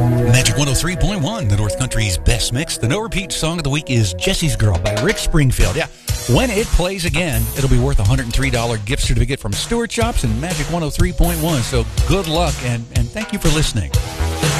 Magic 103.1, the North Country's best mix. The no-repeat song of the week is Jesse's Girl by Rick Springfield. Yeah, when it plays again, it'll be worth a $103 gift certificate from Stewart Shops and Magic 103.1. So good luck, and thank you for listening.